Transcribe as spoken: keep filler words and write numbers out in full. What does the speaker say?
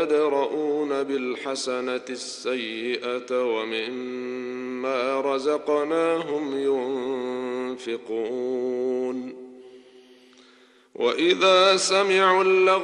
يدرؤون بالحسنة السيئة ومما رزقناهم ينفقون وإذا سمعوا اللغو